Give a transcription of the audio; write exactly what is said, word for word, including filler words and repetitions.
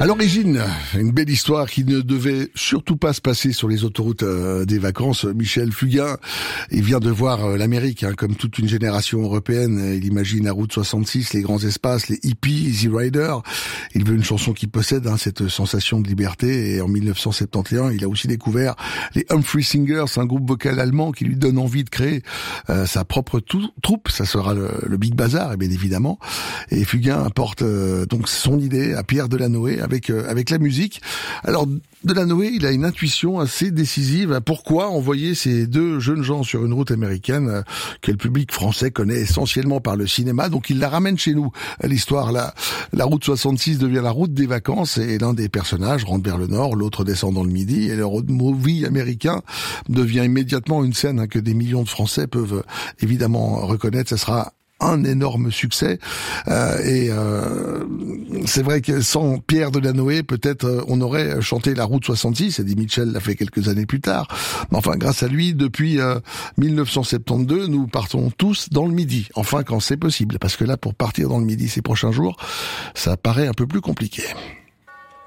À l'origine, une belle histoire qui ne devait surtout pas se passer sur les autoroutes euh, des vacances. Michel Fugain, il vient de voir euh, l'Amérique, hein, comme toute une génération européenne. Il imagine la route soixante-six, les grands espaces, les hippies, Easy Rider. Il veut une chanson qui possède hein, cette sensation de liberté. Et en mille neuf cent soixante et onze, il a aussi découvert les Humphrey Singers, un groupe vocal allemand qui lui donne envie de créer euh, sa propre tou- troupe. Ça sera le, le Big Bazar, bien évidemment. Et Fugain apporte euh, donc son idée à Pierre Delanoë avec euh, avec la musique. Alors Delanoë, il a une intuition assez décisive. Pourquoi envoyer ces deux jeunes gens sur une route américaine euh, que le public français connaît essentiellement par le cinéma? Donc il la ramène chez nous. L'histoire, la, la route soixante-six devient la route des vacances et l'un des personnages rentre vers le nord, l'autre descend dans le midi et le road movie américain devient immédiatement une scène hein, que des millions de Français peuvent évidemment reconnaître. Ça sera un énorme succès euh, et euh, c'est vrai que sans Pierre Delanoë, peut-être euh, on aurait chanté la route soixante-six. Eddie Mitchell l'a fait quelques années plus tard. Mais enfin, grâce à lui, depuis euh, mille neuf cent soixante-douze, nous partons tous dans le midi. Enfin, quand c'est possible, parce que là, pour partir dans le midi ces prochains jours, ça paraît un peu plus compliqué.